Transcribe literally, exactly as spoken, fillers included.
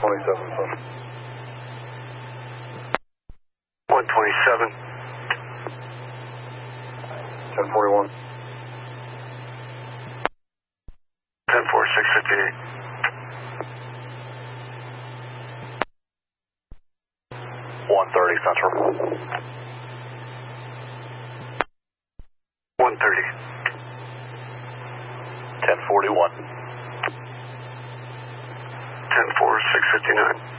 twenty-seven, Central. one twenty-seven. ten forty-one. ten four, six fifty-eight. one thirty, Central. one thirty. ten forty-one. ten four, six fifty-nine.